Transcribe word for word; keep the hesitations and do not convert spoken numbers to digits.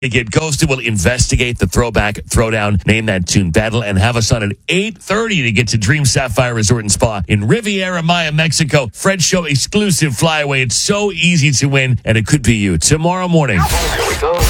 Get Ghosted will investigate the throwback throwdown Name That Tune battle and have us on at eight thirty to get to Dream Sapphire Resort and Spa in Riviera Maya, Mexico. Fred Show exclusive flyaway. It's so easy to win, and it could be you tomorrow morning.